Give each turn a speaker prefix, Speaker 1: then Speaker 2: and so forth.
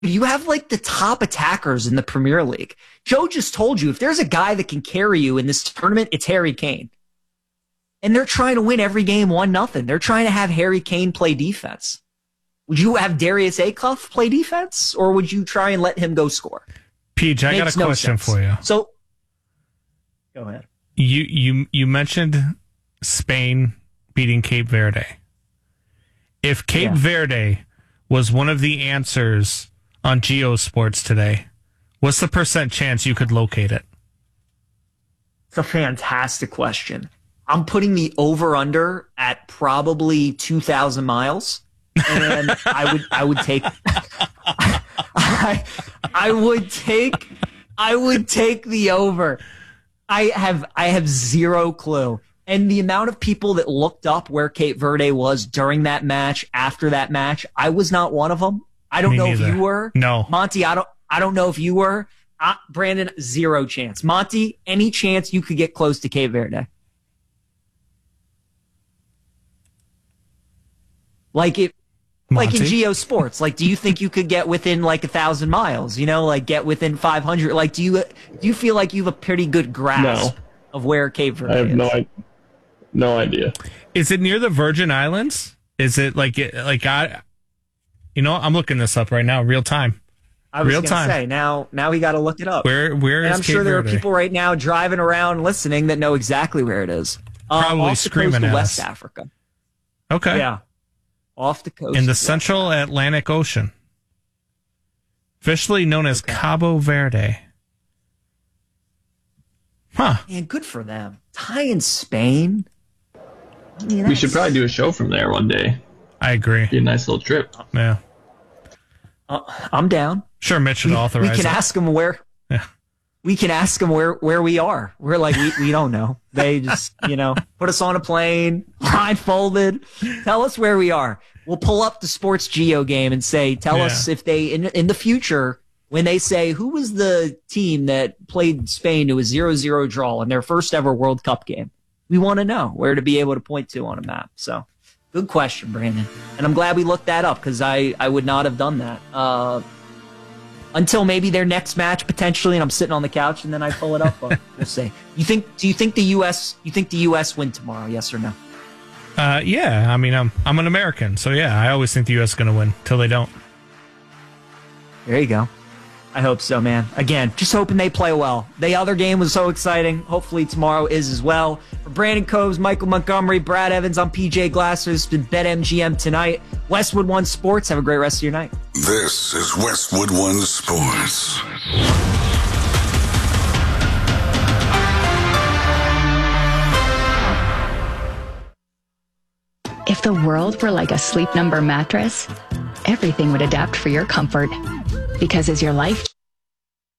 Speaker 1: You have like the top attackers in the Premier League. Joe just told you if there's a guy that can carry you in this tournament, it's Harry Kane. And they're trying to win every game 1-0. They're trying to have Harry Kane play defense. Would you have Darius Acuff play defense, or would you try and let him go score?
Speaker 2: Peach, I got a question for you.
Speaker 1: So, go ahead.
Speaker 2: You mentioned Spain beating Cape Verde. If Cape Verde was one of the answers on Geosports today, what's the % chance you could locate it?
Speaker 1: It's a fantastic question. I'm putting the over-under at probably 2,000 miles, and I would take the over. I have zero clue. And the amount of people that looked up where Cape Verde was during that match, after that match, I was not one of them. I don't know if you were.
Speaker 2: No.
Speaker 1: Monty, I don't know if you were. Brandon, zero chance. Monty, any chance you could get close to Cape Verde? Like in Geosports, like, do you think you could get within like 1,000 miles? You know, like get within 500? Like, do you feel like you have a pretty good grasp of where Cape Verde is?
Speaker 3: I have no idea.
Speaker 2: Is it near the Virgin Islands? Is it I'm looking this up right now, real time.
Speaker 1: I was going to say, now we got to look it up.
Speaker 2: Where is
Speaker 1: I'm sure there are people right now driving around listening that know exactly where it is.
Speaker 2: Probably screaming at
Speaker 1: West
Speaker 2: us.
Speaker 1: Africa.
Speaker 2: Okay.
Speaker 1: Yeah. Off the coast.
Speaker 2: In the central Atlantic Ocean. Officially known as Cabo Verde. Huh.
Speaker 1: Man, good for them. Tie in Spain. I mean,
Speaker 3: we should probably do a show from there one day.
Speaker 2: I agree.
Speaker 3: Be a nice little trip.
Speaker 2: Yeah.
Speaker 1: I'm down.
Speaker 2: Sure, Mitch should authorize
Speaker 1: We can ask them where.
Speaker 2: Yeah.
Speaker 1: We can ask them where we are. We're like, we don't know. They just, put us on a plane, blindfolded, tell us where we are. We'll pull up the Sports Geo game and say, tell us if they, in the future, when they say, who was the team that played Spain to a 0-0 draw in their first ever World Cup game? We want to know where to be able to point to on a map. So, good question, Brandon. And I'm glad we looked that up, because I would not have done that. Until maybe their next match potentially, and I'm sitting on the couch and then I pull it up. We'll see. Do you think the US win tomorrow? Yes or no?
Speaker 2: Yeah. I mean, I'm an American, so yeah, I always think the US is going to win till they don't.
Speaker 1: There you go. I hope so, man. Again, just hoping they play well. The other game was so exciting. Hopefully tomorrow is as well. For Brandon Coves, Michael Montgomery, Brad Evans, I'm PJ Glasser. It's been BetMGM tonight. Westwood One Sports. Have a great rest of your night.
Speaker 4: This is Westwood One Sports.
Speaker 5: If the world were like a Sleep Number mattress, everything would adapt for your comfort. Because as your life